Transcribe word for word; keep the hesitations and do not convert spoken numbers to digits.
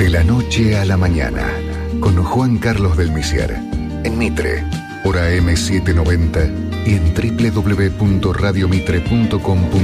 De la noche a la mañana, con Juan Carlos del Misier, en Mitre, por A M setecientos noventa y en doble u doble u doble u punto radio mitre punto com.